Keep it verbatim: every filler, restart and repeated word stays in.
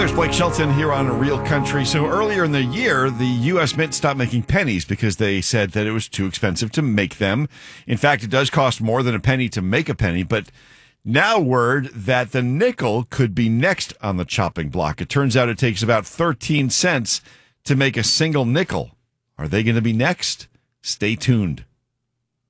there's Blake Shelton here on Real Country. So earlier in the year, the U S Mint stopped making pennies because they said that it was too expensive to make them. In fact, it does cost more than a penny to make a penny, but now word that the nickel could be next on the chopping block. It turns out it takes about thirteen cents to make a single nickel. Are they going to be next? Stay tuned.